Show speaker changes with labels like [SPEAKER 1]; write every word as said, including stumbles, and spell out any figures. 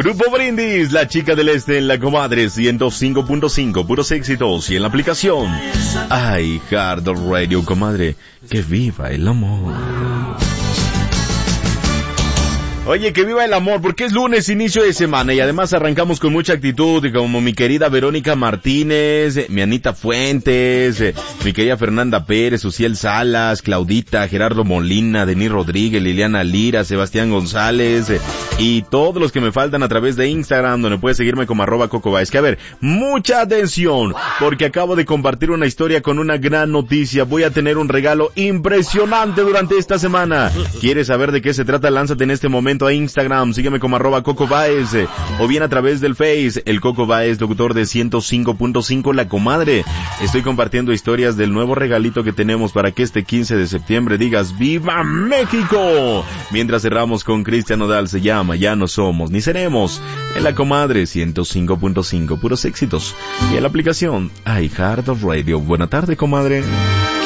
[SPEAKER 1] Grupo Brindis, la chica del este en la comadre ciento cinco punto cinco, puros éxitos. Y en la aplicación iHeart Radio, comadre, que viva el amor. Oye, que viva el amor, porque es lunes, inicio de semana, y además arrancamos con mucha actitud, como mi querida Verónica Martínez, mi Anita Fuentes, mi querida Fernanda Pérez, Uciel Salas, Claudita, Gerardo Molina, Denis Rodríguez, Liliana Lira, Sebastián González, y todos los que me faltan a través de Instagram, donde puedes seguirme como arroba Coco Baez. Que a ver, mucha atención, porque acabo de compartir una historia con una gran noticia. Voy a tener un regalo impresionante durante esta semana. ¿Quieres saber de qué se trata? Lánzate en este momento a Instagram, sígueme como arroba Coco Baez, eh, o bien a través del Face, el Coco Baez, locutor de ciento cinco punto cinco, La Comadre. Estoy compartiendo historias del nuevo regalito que tenemos para que este quince de septiembre digas ¡Viva México! Mientras cerramos con Cristian Nodal, se llama Ya no somos ni seremos, en La Comadre ciento cinco punto cinco, puros éxitos. Y en la aplicación iHeart Radio. Buena tarde, comadre.